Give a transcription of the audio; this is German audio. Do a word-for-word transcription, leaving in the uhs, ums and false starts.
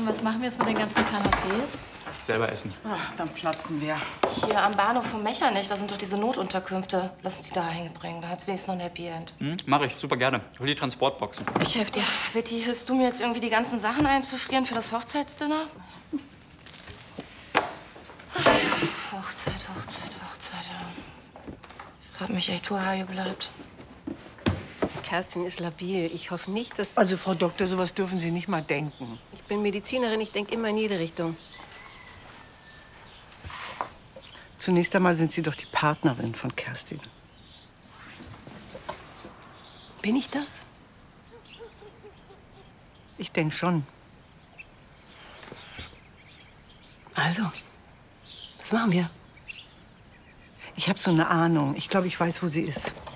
Und was machen wir jetzt mit den ganzen Kanapés? Selber essen. Ach, dann platzen wir. Hier am Bahnhof von Mechernich, da sind doch diese Notunterkünfte. Lass uns die da hinbringen, dann hat's wenigstens noch ein Happy End. Hm, mach ich, super gerne. Hol die Transportboxen. Ich helfe dir. Vitti, hilfst du mir jetzt irgendwie die ganzen Sachen einzufrieren für das Hochzeitsdinner? Ach ja, Hochzeit, Hochzeit, Hochzeit, ja. Ich frag mich echt, wo Hajo bleibt. Kerstin ist labil. Ich hoffe nicht, dass... Also, Frau Doktor, sowas dürfen Sie nicht mal denken. Ich bin Medizinerin, ich denke immer in jede Richtung. Zunächst einmal sind Sie doch die Partnerin von Kerstin. Bin ich das? Ich denke schon. Also, was machen wir? Ich habe so eine Ahnung. Ich glaube, ich weiß, wo sie ist.